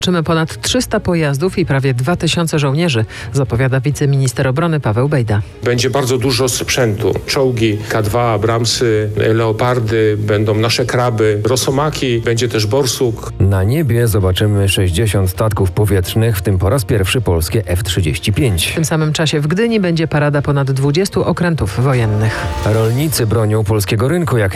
Zobaczymy ponad 300 pojazdów i prawie 2000 żołnierzy, zapowiada wiceminister obrony Paweł Bejda. Będzie bardzo dużo sprzętu. Czołgi K2, Abramsy, Leopardy, będą nasze kraby, Rosomaki, będzie też Borsuk. Na niebie zobaczymy 60 statków powietrznych, w tym po raz pierwszy polskie F-35. W tym samym czasie w Gdyni będzie parada ponad 20 okrętów wojennych. Rolnicy bronią polskiego rynku, jak